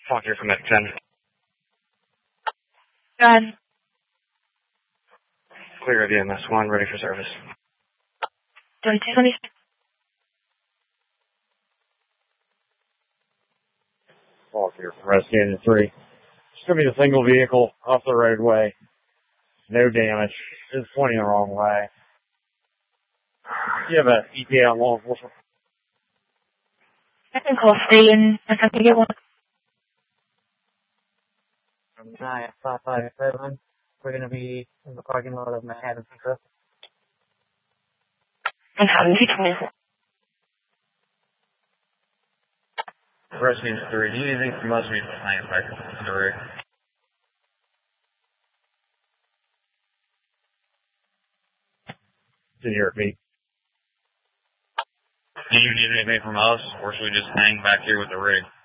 Talk here from Medic 10. Done. Clear of EMS 1, ready for service. 2220. Talk here from Rescue 3. It's going to be a single vehicle off the roadway. No damage. It's pointing the wrong way. You have a ETA on law enforcement? I can call stay in if I can get one. 557. We're going to be in the parking lot of Manhattan Pizza. Manhattan Pizza. Rescue 3, do you need anything from us? We plan back to the rig. Can you repeat? Do you need anything from us, or should we just hang back here with the rig?